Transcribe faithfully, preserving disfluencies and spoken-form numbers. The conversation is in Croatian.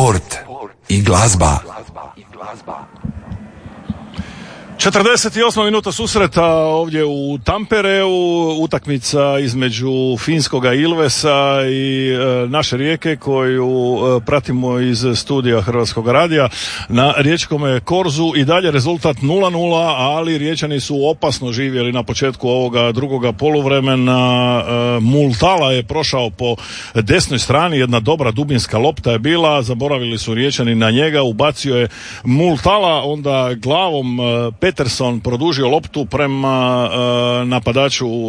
sport i glazba. četrdeset osma minuta susreta ovdje u Tampereu, utakmica između finskoga Ilvesa i e, naše Rijeke koju e, pratimo iz studija Hrvatskog radija na riječkome korzu. I dalje rezultat nula nula, ali Riječani su opasno živjeli na početku ovoga drugoga poluvremena. E, Multala je prošao po desnoj strani, jedna dobra dubinska lopta je bila, zaboravili su Riječani na njega, ubacio je Multala, onda glavom e, Peterson produžio loptu prema uh, napadaču